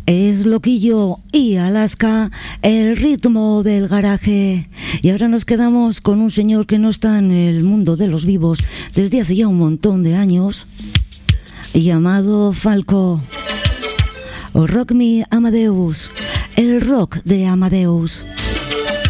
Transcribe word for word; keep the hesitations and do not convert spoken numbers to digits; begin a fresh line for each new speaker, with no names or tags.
Es Loquillo y Alaska, el ritmo del garaje. Y ahora nos quedamos con un señor que no está en el mundo de los vivos desde hace ya un montón de años, llamado Falco. O Rock Me Amadeus, el rock de Amadeus.